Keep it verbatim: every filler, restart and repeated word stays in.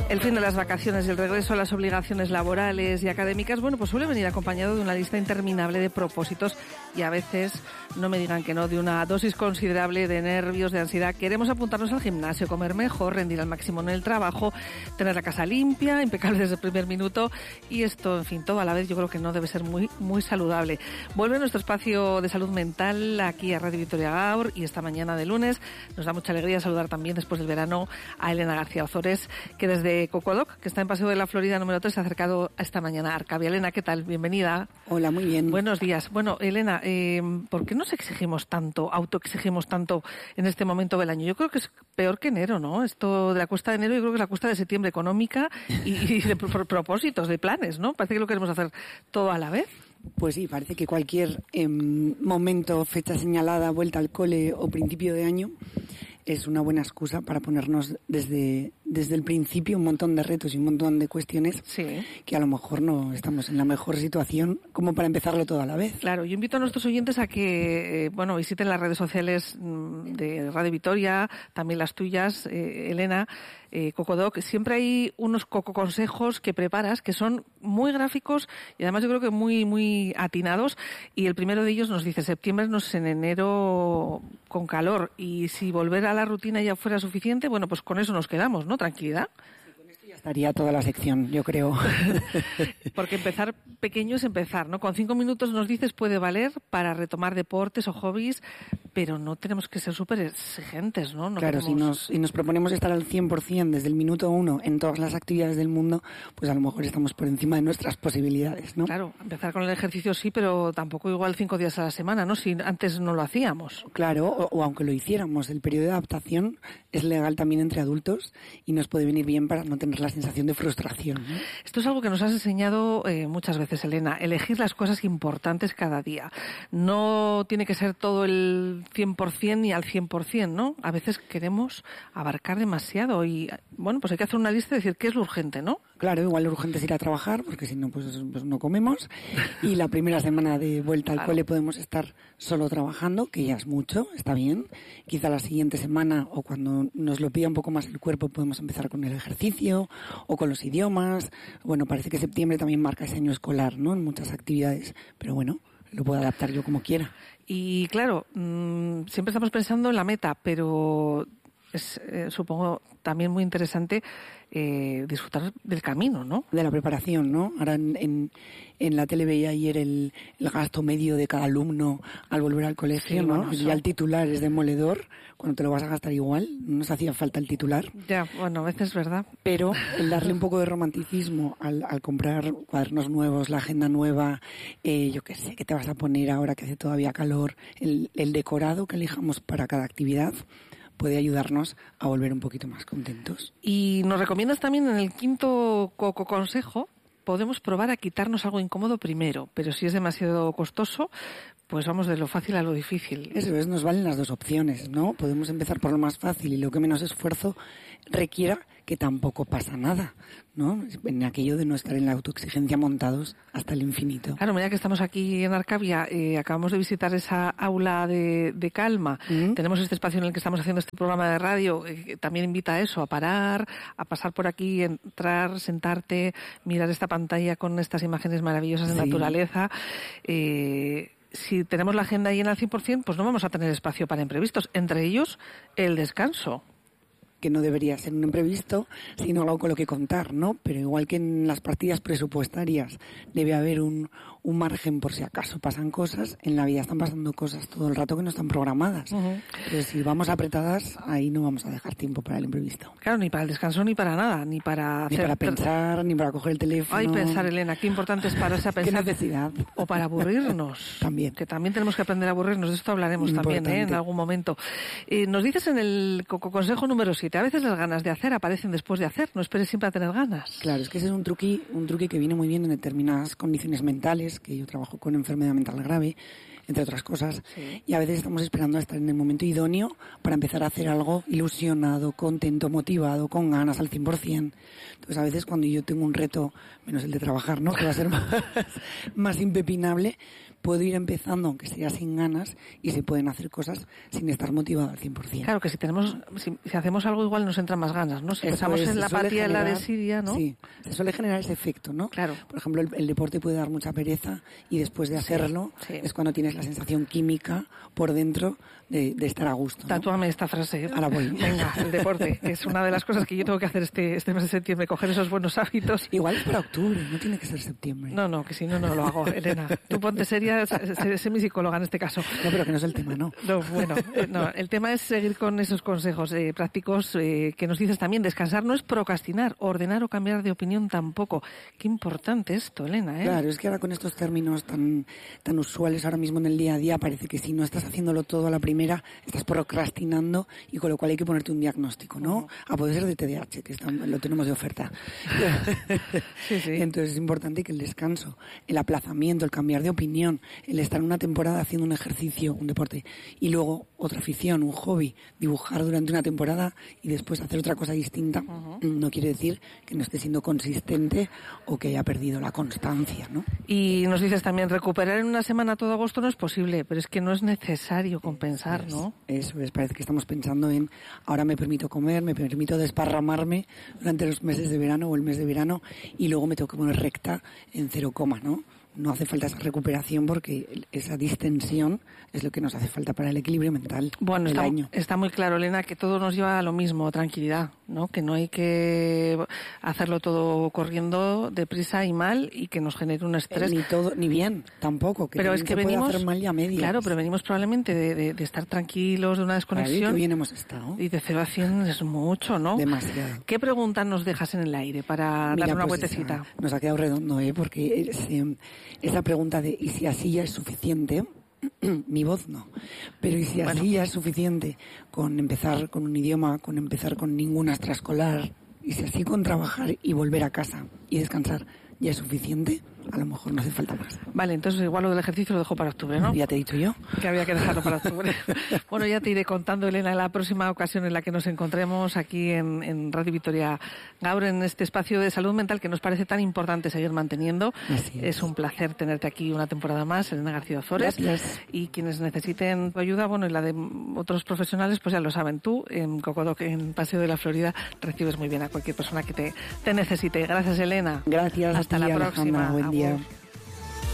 El fin de las vacaciones y el regreso a las obligaciones laborales y académicas, bueno, pues suele venir acompañado de una lista interminable de propósitos y a veces, no me digan que no, de una dosis considerable de nervios, de ansiedad. Queremos apuntarnos al gimnasio, comer mejor, rendir al máximo en el trabajo, tener la casa limpia, impecable desde el primer minuto y esto, en fin, todo a la vez yo creo que no debe ser muy, muy saludable. Vuelve nuestro espacio de salud mental aquí a Radio Vitoria Gaur y esta mañana de lunes nos da mucha alegría saludar también después del verano a Elena García Ozores, que desde Cocodoc, que está en Paseo de la Florida número tres, se ha acercado a esta mañana a Arcavia. Elena, ¿qué tal? Bienvenida. Hola, muy bien. Buenos días. Bueno, Elena, eh, ¿por qué nos exigimos tanto, autoexigimos tanto en este momento del año? Yo creo que es peor que enero, ¿no? Esto de la cuesta de enero, yo creo que es la cuesta de septiembre económica y, y de pro- propósitos, de planes, ¿no? Parece que lo queremos hacer todo a la vez. Pues sí, parece que cualquier eh, momento, fecha señalada, vuelta al cole o principio de año es una buena excusa para ponernos desde, desde el principio un montón de retos y un montón de cuestiones sí. que a lo mejor no estamos en la mejor situación como para empezarlo todo a la vez. Claro, yo invito a nuestros oyentes a que, eh, bueno, visiten las redes sociales de Radio Vitoria, también las tuyas, eh, Elena, eh, Cocodoc. Siempre hay unos coco consejos que preparas que son muy gráficos y además yo creo que muy, muy atinados. Y el primero de ellos nos dice, septiembre no es en enero con calor y si volver a la rutina ya fuera suficiente, bueno, pues con eso nos quedamos, ¿no? Tranquilidad. Sí, con esto ya estaría toda la sección, yo creo. Porque empezar pequeño es empezar, ¿no? Con cinco minutos nos dices puede valer para retomar deportes o hobbies, pero no tenemos que ser súper exigentes, ¿no? no claro, queremos... si nos, si nos proponemos estar al cien por ciento desde el minuto uno en todas las actividades del mundo, pues a lo mejor estamos por encima de nuestras posibilidades, ¿no? Claro, empezar con el ejercicio sí, pero tampoco igual cinco días a la semana, ¿no? Si antes no lo hacíamos. Claro, o, o aunque lo hiciéramos, el periodo de adaptación es legal también entre adultos y nos puede venir bien para no tener la sensación de frustración, ¿no? Esto es algo que nos has enseñado eh, muchas veces, Elena, elegir las cosas importantes cada día. No tiene que ser todo el cien por ciento ni al cien por ciento, ¿no? A veces queremos abarcar demasiado y, bueno, pues hay que hacer una lista y decir qué es lo urgente, ¿no? Claro, igual lo urgente es ir a trabajar, porque si no, pues, pues no comemos. Y la primera semana de vuelta al claro. cole podemos estar solo trabajando, que ya es mucho, está bien. Quizá la siguiente semana, o cuando nos lo pida un poco más el cuerpo, podemos empezar con el ejercicio o con los idiomas. Bueno, parece que septiembre también marca ese año escolar, ¿no? En muchas actividades. Pero bueno, lo puedo adaptar yo como quiera. Y claro, mmm, siempre estamos pensando en la meta, pero es, eh, supongo, también muy interesante eh, disfrutar del camino, ¿no? De la preparación, ¿no? Ahora en, en, en la tele veía ayer el, el gasto medio de cada alumno al volver al colegio, sí, ¿no? Bueno, eso... Ya el titular es demoledor, cuando te lo vas a gastar igual, no nos hacía falta el titular. Ya, bueno, a veces es verdad. Pero el darle un poco de romanticismo al, al comprar cuadernos nuevos, la agenda nueva, eh, yo qué sé, qué te vas a poner ahora que hace todavía calor, el, el decorado que elijamos para cada actividad, puede ayudarnos a volver un poquito más contentos. Y nos recomiendas también en el quinto coco consejo, podemos probar a quitarnos algo incómodo primero, pero si es demasiado costoso, pues vamos de lo fácil a lo difícil. Eso es, nos valen las dos opciones, ¿no? Podemos empezar por lo más fácil y lo que menos esfuerzo requiera, que tampoco pasa nada, ¿no? En aquello de no estar en la autoexigencia montados hasta el infinito. Claro, mira que estamos aquí en Arcavia, eh, acabamos de visitar esa aula de, de calma, ¿Mm? Tenemos este espacio en el que estamos haciendo este programa de radio, eh, que también invita a eso, a parar, a pasar por aquí, entrar, sentarte, mirar esta pantalla con estas imágenes maravillosas de sí. naturaleza, eh... Si tenemos la agenda llena al cien por ciento, pues no vamos a tener espacio para imprevistos, entre ellos el descanso. Que no debería ser un imprevisto, sino algo con lo que contar, ¿no? Pero igual que en las partidas presupuestarias debe haber un, un margen por si acaso pasan cosas, en la vida están pasando cosas todo el rato que no están programadas. Uh-huh. Pero si vamos apretadas, ahí no vamos a dejar tiempo para el imprevisto. Claro, ni para el descanso, ni para nada, ni para... Ni hacer... para pensar, ni para coger el teléfono. Ay, pensar, Elena, qué importante es pararse a pensar. Qué necesidad. O para aburrirnos. También. Que también tenemos que aprender a aburrirnos, de esto hablaremos Importante. también, ¿eh? En algún momento. Eh, nos dices en el consejo número siete, a veces las ganas de hacer aparecen después de hacer, no esperes siempre a tener ganas. Claro, es que ese es un truqui, un truqui que viene muy bien en determinadas condiciones mentales, que yo trabajo con enfermedad mental grave, entre otras cosas. Sí. Y a veces estamos esperando a estar en el momento idóneo para empezar a hacer algo ilusionado, contento, motivado, con ganas al cien por ciento. Entonces a veces cuando yo tengo un reto, menos el de trabajar, ¿no? Que va a ser más, más impepinable, puedo ir empezando, aunque sea sin ganas, y se pueden hacer cosas sin estar motivado al cien por ciento. Claro, que si tenemos, si, si hacemos algo igual nos entran más ganas, ¿no? Si pensamos es, en la apatía, en la desidia, ¿no? Sí, se suele generar ese efecto, ¿no? Claro. Por ejemplo, el, el deporte puede dar mucha pereza y después de hacerlo sí, sí. es cuando tienes la sensación química por dentro de, de estar a gusto, ¿no? Tatúame esta frase. Ahora voy. Venga, el deporte, que es una de las cosas que yo tengo que hacer este, este mes de septiembre, coger esos buenos hábitos. Igual es para octubre, no tiene que ser septiembre. No, no, que si no, no lo hago, Elena. Tú ponte seria, sé, sé mi psicóloga en este caso. No, pero que no es el tema, ¿no? No, bueno, eh, no, el tema es seguir con esos consejos eh, prácticos eh, que nos dices también. Descansar no es procrastinar, ordenar o cambiar de opinión tampoco. Qué importante esto, Elena, ¿eh? Claro, es que ahora con estos términos tan, tan usuales ahora mismo en el día a día, parece que si no estás haciéndolo todo a la primera, estás procrastinando y con lo cual hay que ponerte un diagnóstico, ¿no? Uh-huh. A poder ser de T D A H, que está, lo tenemos de oferta. Sí, sí. Entonces es importante que el descanso, el aplazamiento, el cambiar de opinión, el estar en una temporada haciendo un ejercicio, un deporte, y luego otra afición, un hobby, dibujar durante una temporada y después hacer otra cosa distinta, uh-huh. no quiere decir que no esté siendo consistente o que haya perdido la constancia, ¿no? Y nos dices también, recuperar en una semana todo agosto no es posible, pero es que no es necesario compensar, es, ¿no? Eso es, parece que estamos pensando en ahora me permito comer, me permito desparramarme durante los meses de verano o el mes de verano y luego me tengo que poner recta en cero coma, ¿no? No hace falta esa recuperación porque esa distensión es lo que nos hace falta para el equilibrio mental. Bueno, del está, año. está muy claro, Elena, que todo nos lleva a lo mismo, tranquilidad, ¿no? Que no hay que hacerlo todo corriendo deprisa y mal y que nos genere un estrés. Eh, ni todo, ni bien, tampoco. Que pero es que se venimos, puede hacer mal y a medias. Claro, pero venimos probablemente de, de, de estar tranquilos, de una desconexión. Claro, y que bien hemos estado. Y de cero a cien es mucho, ¿no? Demasiado. ¿Qué preguntas nos dejas en el aire para Mira, darle una pues vueltecita? Esa, nos ha quedado redondo, ¿eh? Porque es, eh, esa pregunta de ¿y si así ya es suficiente? Mi voz no. Pero ¿y si bueno. así ya es suficiente con empezar con un idioma, con empezar con ninguna extraescolar? ¿Y si así con trabajar y volver a casa y descansar ya es suficiente? A lo mejor no hace falta más. Vale, entonces igual lo del ejercicio lo dejo para octubre, ¿no? Ya te he dicho yo. Que había que dejarlo para octubre. Bueno, ya te iré contando, Elena, en la próxima ocasión en la que nos encontremos aquí en, en Radio Vitoria Gaur, en este espacio de salud mental que nos parece tan importante seguir manteniendo. Así es. Es un placer tenerte aquí una temporada más, Elena García Ozores. Gracias. Y quienes necesiten tu ayuda, bueno, y la de otros profesionales, pues ya lo saben. Tú, en Cocodoc, en Paseo de la Florida, recibes muy bien a cualquier persona que te, te necesite. Gracias, Elena. Gracias. Hasta a ti, la Alejandra. próxima. Buen día. Agur.